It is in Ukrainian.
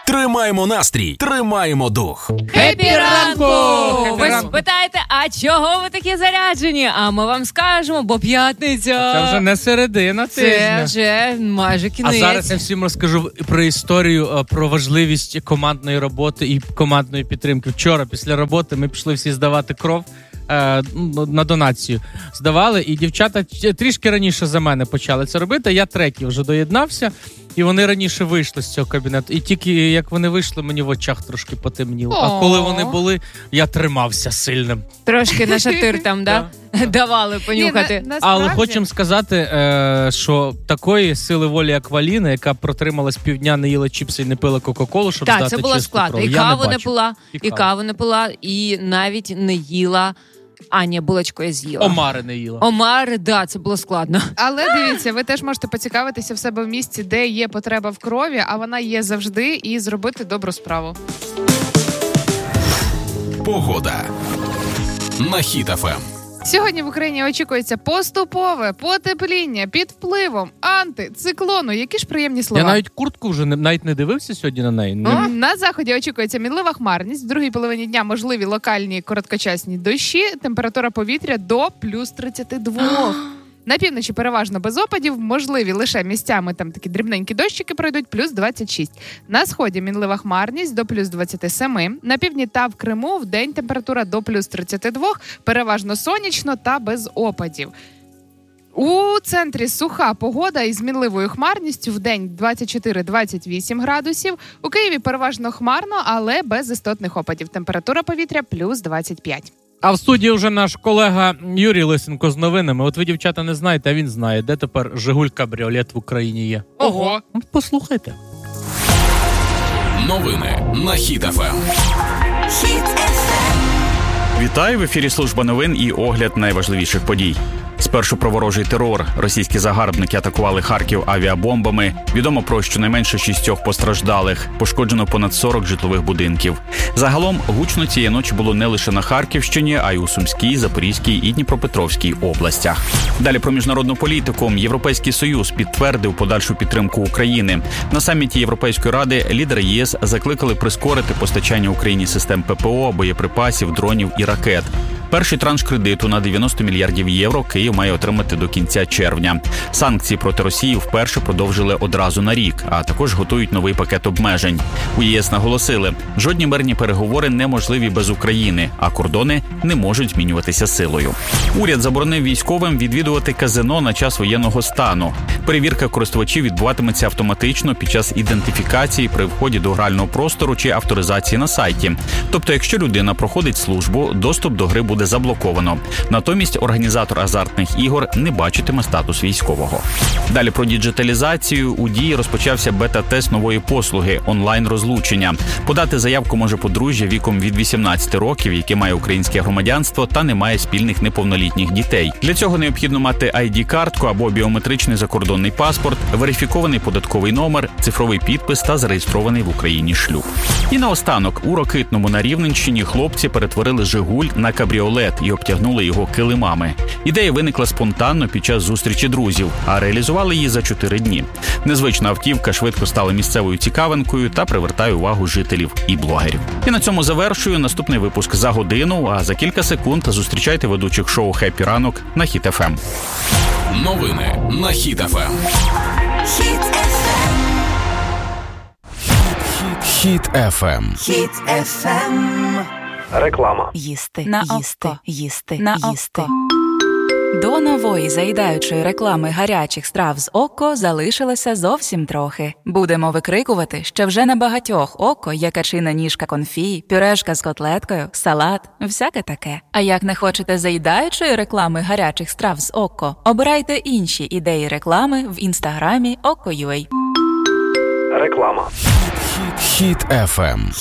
Тримаємо настрій, тримаємо дух. Хеппі ранку! Ви спитаєте, а чого ви такі заряджені? А ми вам скажемо, бо п'ятниця. Це вже не середина тижня. Це вже майже кінець. А зараз я всім розкажу про історію, про важливість командної роботи і командної підтримки. Вчора після роботи ми пішли всі здавати кров на донацію. Здавали, і дівчата трішки раніше за мене почали це робити. Я третій вже доєднався, і вони раніше вийшли з цього кабінету. І тільки як вони вийшли, мені в очах трошки потемніло. А коли вони були, я тримався сильним. Трошки на шатир там, да? Давали понюхати. Але хочемо сказати, що такої сили волі, як Валіна, яка протрималась півдня, не їла чіпси і не пила Кока-Колу, щоб здати чисту кров. Так, це було складно. І каву не пила, і навіть не їла. Аня, булочку я з'їла. Омари не їла. Омари, да, це було складно. Але дивіться, ви теж можете поцікавитися в себе в місці, де є потреба в крові, а вона є завжди, і зробити добру справу. Погода на Хіт ФМ. Сьогодні в Україні очікується поступове потепління під впливом антициклону. Які ж приємні слова. Я навіть куртку вже навіть не дивився сьогодні на неї. На заході очікується мінлива хмарність. В другій половині дня можливі локальні короткочасні дощі. Температура повітря до плюс 32. На півночі переважно без опадів, можливі лише місцями там такі дрібненькі дощики пройдуть, плюс 26. На сході мінлива хмарність до плюс 27. На півдні та в Криму вдень температура до плюс 32, переважно сонячно та без опадів. У центрі суха погода із мінливою хмарністю, вдень 24-28 градусів. У Києві переважно хмарно, але без істотних опадів. Температура повітря плюс 25. А в студії вже наш колега Юрій Лисенко з новинами. От ви, дівчата, не знаєте, а він знає, де тепер Жигуль Кабріолет в Україні є. Ого! Послухайте. Новини на Хіт ФМ. Вітаю, в ефірі служба новин і огляд найважливіших подій. Спершу про ворожий терор. Російські загарбники атакували Харків авіабомбами. Відомо про щонайменше 6 постраждалих. Пошкоджено понад 40 житлових будинків. Загалом гучно цієї ночі було не лише на Харківщині, а й у Сумській, Запорізькій і Дніпропетровській областях. Далі про міжнародну політику. Європейський Союз підтвердив подальшу підтримку України. На саміті Європейської ради лідери ЄС закликали прискорити постачання Україні систем ППО, боєприпасів, дронів і ракет. Перший транш кредиту на 90 мільярдів євро Київ має отримати до кінця червня. Санкції проти Росії вперше продовжили одразу на рік, а також готують новий пакет обмежень. У ЄС наголосили, жодні мирні переговори неможливі без України, а кордони не можуть змінюватися силою. Уряд заборонив військовим відвідувати казино на час воєнного стану. Перевірка користувачів відбуватиметься автоматично під час ідентифікації при вході до грального простору чи авторизації на сайті. Тобто, якщо людина проходить службу, доступ до гри буде заблоковано. Натомість організатор азартних ігор не бачитиме статус військового. Далі про діджиталізацію. У Дії розпочався бета-тест нової послуги – онлайн-розлучення. Подати заявку може подружжя віком від 18 років, яке має українське громадянство та не має спільних неповнолітніх дітей. Для цього необхідно мати ID-картку або біометричний закордонний паспорт, верифікований податковий номер, цифровий підпис та зареєстрований в Україні шлюб. І наостанок, у Рокитному на Рівненщині хлопці перетворили «Жигуль» на кабріолет і обтягнули його килимами. Ідея виникла спонтанно під час зустрічі друзів, а реалізували її за 4 дні. Незвична автівка швидко стала місцевою цікавинкою та привертає увагу жителів і блогерів. І на цьому завершую наступний випуск за годину, а за кілька секунд зустрічайте ведучих шоу «Хеппі ранок» на Хіт ФМ. Новини на Хіт ФМ. Хіт ФМ. Хіт ФМ. Реклама. Їсти, їсти. До нової заїдаючої реклами гарячих страв з Око залишилося зовсім трохи. Будемо викрикувати, що вже на багатьох Око є качина ніжка конфі, пюрешка з котлеткою, салат, всяке таке. А як не хочете заїдаючої реклами гарячих страв з Око, обирайте інші ідеї реклами в інстаграмі Око.ua. Реклама. Хіт ФМ.